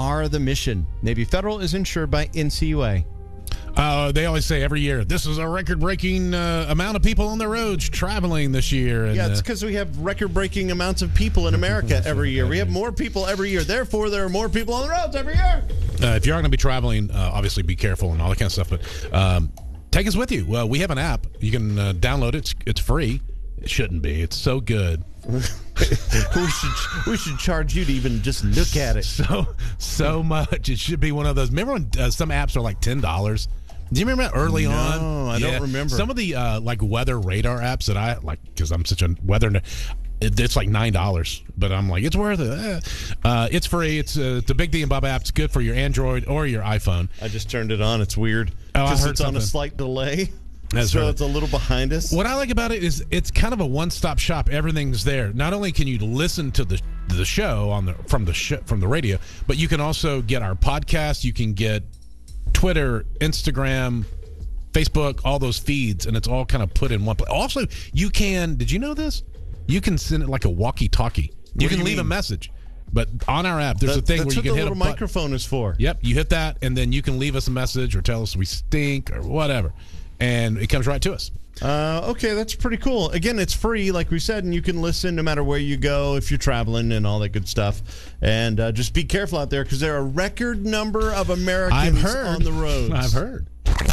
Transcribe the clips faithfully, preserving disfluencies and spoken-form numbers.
are the mission. Navy Federal is insured by N C U A. Uh, they always say every year, this is a record-breaking uh, amount of people on the roads traveling this year. And, yeah, it's uh, because we have record-breaking amounts of people in America every year. We have more people every year. Therefore, there are more people on the roads every year. Uh, if you're going to be traveling, uh, obviously be careful and all that kind of stuff. But um, take us with you. Well, we have an app. You can uh, download it. It's, it's free. It shouldn't be. It's so good. we should we should charge you to even just look at it. So so much. It should be one of those. Remember when uh, some apps are like ten dollars? Do you remember that early no, on? No, I yeah. don't remember. Some of the uh, like weather radar apps that I like, because I'm such a weather nerd, it, it's like nine dollars, but I'm like, it's worth it. Eh. Uh, it's free. It's uh, the Big D and Bubba app. It's good for your Android or your iPhone. I just turned it on. It's weird because oh, it's something. on a slight delay. That's so right. It's a little behind us. What I like about it is it's kind of a one-stop shop. Everything's there. Not only can you listen to the the show on the from the sh- from the radio, but you can also get our podcast. You can get Twitter, Instagram, Facebook, all those feeds, and it's all kind of put in one place. Also, you can. Did you know this? You can send it like a walkie-talkie. You what can you leave mean? a message. But on our app, there's that, a thing where you can hit a hit a little microphone is for. Yep, you hit that, and then you can leave us a message or tell us we stink or whatever. And it comes right to us. Uh, okay, that's pretty cool. Again, it's free, like we said, and you can listen no matter where you go if you're traveling and all that good stuff. And uh, just be careful out there because there are a record number of Americans I've heard. on the roads. I've heard.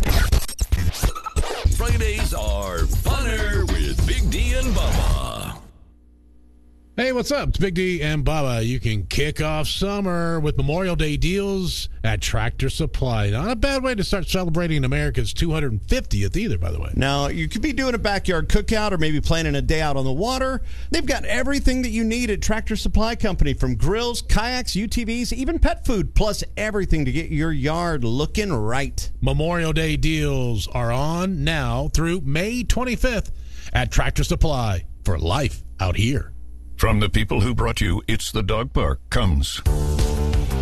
Fridays are funner with Big D and Bubba. Hey, what's up? It's Big D and Bubba. You can kick off summer with Memorial Day deals at Tractor Supply. Not a bad way to start celebrating America's two hundred fiftieth either, by the way. Now, you could be doing a backyard cookout or maybe planning a day out on the water. They've got everything that you need at Tractor Supply Company, from grills, kayaks, U T Vs, even pet food, plus everything to get your yard looking right. Memorial Day deals are on now through May twenty-fifth at Tractor Supply for life out here. From the people who brought you It's the Dog Park comes